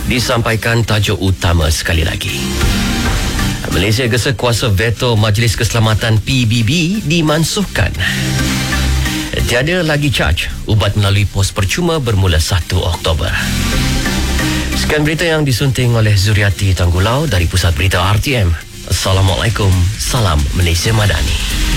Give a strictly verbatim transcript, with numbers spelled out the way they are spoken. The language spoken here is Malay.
Disampaikan tajuk utama sekali lagi. Malaysia gesa kuasa veto Majlis Keselamatan P B B dimansuhkan. Tiada lagi caj ubat melalui pos percuma bermula satu Oktober. Sekian berita yang disunting oleh Zuriati Tanggulau dari Pusat Berita R T M. Assalamualaikum, salam Malaysia Madani.